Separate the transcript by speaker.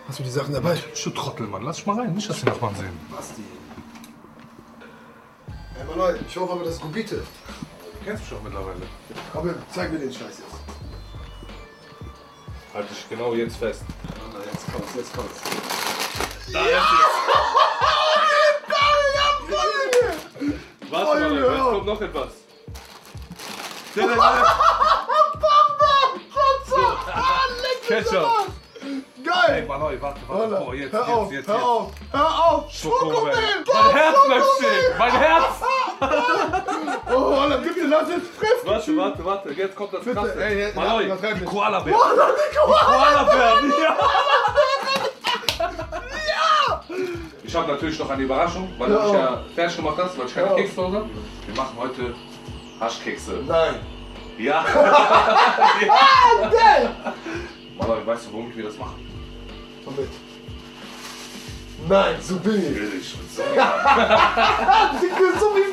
Speaker 1: Hast du die Sachen dabei?
Speaker 2: Du Trottel, Mann. Lass dich mal rein. Nicht, dass die Nachbarn sehen.
Speaker 1: Basti. Hey, Mann, ich hoffe aber, das ist Gubite.
Speaker 2: Du kennst mich doch mittlerweile.
Speaker 1: Komm, zeig mir den Scheiß jetzt.
Speaker 2: Halt dich genau jetzt fest.
Speaker 1: Na, jetzt kommt's, jetzt kommt's.
Speaker 2: Da ist es. Warte mal, jetzt kommt noch etwas. Ketchup.
Speaker 1: Geil!
Speaker 2: Ey, Mann, warte. Oh, jetzt.
Speaker 1: Hör auf!
Speaker 2: Schokomel! Mein Herz bleibt stehen! Mein Herz!
Speaker 1: Oh, Alter, bitte lass jetzt frisch!
Speaker 2: Warte. Jetzt kommt das
Speaker 1: Bitte,
Speaker 2: Krasse.
Speaker 1: ey,
Speaker 2: Maloi,
Speaker 1: übertreib nicht.
Speaker 2: Koala-Bär.
Speaker 1: Koala-Bär!
Speaker 2: Ja! Ich habe natürlich noch eine Überraschung, weil du mich ja fertig gemacht hast, weil ich keine Kekse habe. Wir machen heute Haschkekse.
Speaker 1: Nein!
Speaker 2: Ja!
Speaker 1: Geil!
Speaker 2: Maloi, weißt du, womit wir das machen?
Speaker 1: Womit? Nein, so billig!
Speaker 2: Billig.
Speaker 1: So wie